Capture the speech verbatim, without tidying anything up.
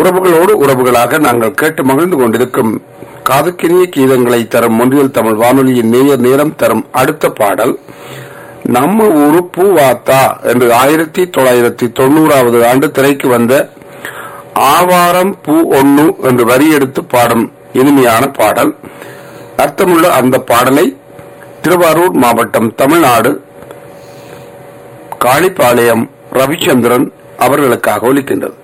உறவுகளோடு உறவுகளாக நாங்கள் கேட்டு மகிழ்ந்து கொண்டிருக்கும் காதுக்கினிய கீதங்களை தரும் ஒன்றியல் தமிழ் வானொலியின் நேயர் நேரம் தரும் அடுத்த பாடல் நம்ம ஊரு பூவாத்தா என்று ஆயிரத்தி தொள்ளாயிரத்தி தொண்ணூறாவது ஆண்டு திரைக்கு வந்த ஆவாரம் பூ ஒண்ணு என்று வரி எடுத்து பாடும் இனிமையான பாடல். அர்த்தமுள்ள அந்த பாடலை திருவாரூர் மாவட்டம் தமிழ்நாடு காளிப்பாளையம் ரவிச்சந்திரன் அவர்களுக்காக ஒலிக்கின்றது.